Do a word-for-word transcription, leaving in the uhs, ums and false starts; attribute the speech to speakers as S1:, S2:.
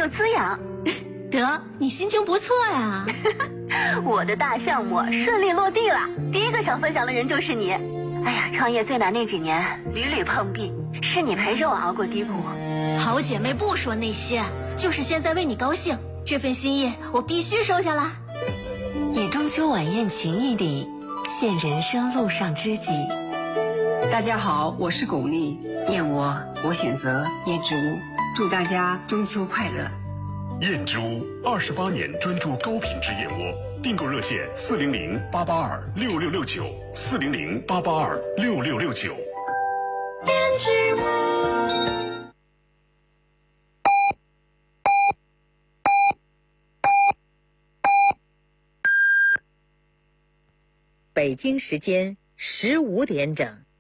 S1: 又滋养。
S2: 得，你心情不错呀。
S1: 我的大项目顺利落地了，第一个想分享的人就是你。哎呀，创业最难那几年屡屡碰壁，是你陪着我熬过低谷。
S2: 好姐妹不说那些，就是现在为你高兴，这份心意我必须收下啦。
S3: 以中秋晚宴情谊礼，献人生路上知己。
S4: 大家好，我是巩俐，燕窝我选择燕之屋，祝大家中秋快乐。
S5: 燕之屋二十八年专注高品质燕窝，订购热线四零零八八二六六六九四零零八八二六六六九。
S3: 燕之屋。
S6: 北京时间十五点整。